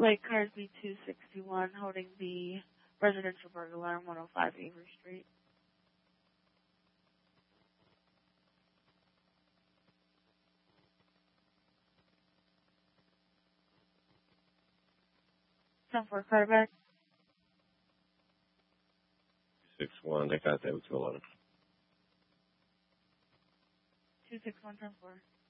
Lake Carsby 261, holding the residential burglar on 105 Avery Street. Time for quarterback. 261, they got that with 211. 261, time for.